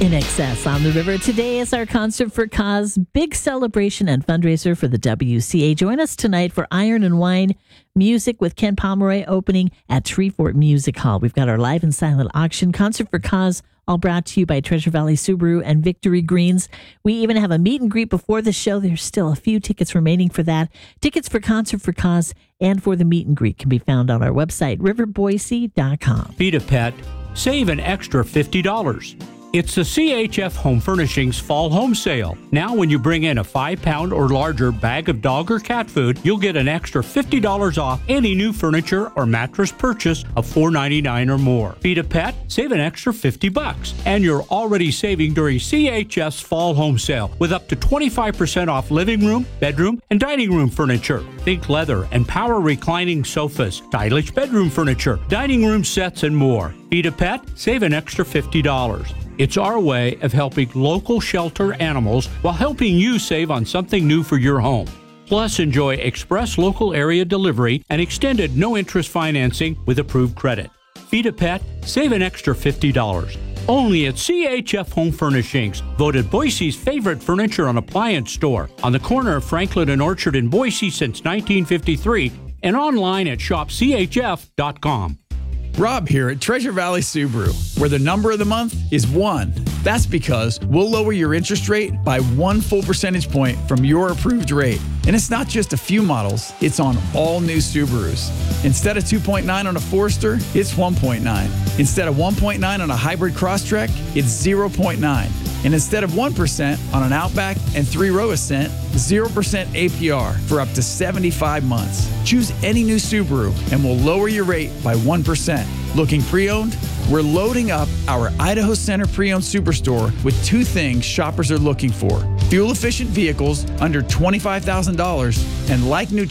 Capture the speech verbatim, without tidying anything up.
In Excess on the River. Today is our Concert for Cause big celebration and fundraiser for the W C A. Join us tonight for Iron and Wine Music with Ken Pomeroy opening at Treefort Music Hall. We've got our live and silent auction, Concert for Cause, all brought to you by Treasure Valley Subaru and Victory Greens. We even have a meet and greet before the show. There's still a few tickets remaining for that. Tickets for Concert for Cause and for the meet and greet can be found on our website, river boise dot com. Feed a pet, save an extra fifty dollars. It's the C H F Home Furnishings Fall Home Sale. Now when you bring in a five pound or larger bag of dog or cat food, you'll get an extra fifty dollars off any new furniture or mattress purchase of four ninety-nine or more. Feed a pet, save an extra fifty bucks. And you're already saving during C H F's Fall Home Sale with up to twenty-five percent off living room, bedroom, and dining room furniture. Think leather and power reclining sofas, stylish bedroom furniture, dining room sets, and more. Feed a pet, save an extra fifty dollars. It's our way of helping local shelter animals while helping you save on something new for your home. Plus, enjoy express local area delivery and extended no-interest financing with approved credit. Feed a pet, save an extra fifty dollars. Only at C H F Home Furnishings, voted Boise's favorite furniture and appliance store, on the corner of Franklin and Orchard in Boise since nineteen fifty-three, and online at shop c h f dot com. Rob here at Treasure Valley Subaru, where the number of the month is one. That's because we'll lower your interest rate by one full percentage point from your approved rate. And it's not just a few models, it's on all new Subarus. Instead of two point nine on a Forester, it's one point nine. Instead of one point nine on a hybrid Crosstrek, it's zero point nine. And instead of one percent on an Outback and three-row Ascent, zero percent A P R for up to seventy-five months. Choose any new Subaru and we'll lower your rate by one percent. Looking pre-owned? We're loading up our Idaho Center Pre-Owned Superstore with two things shoppers are looking for: fuel-efficient vehicles under twenty-five thousand dollars and like-new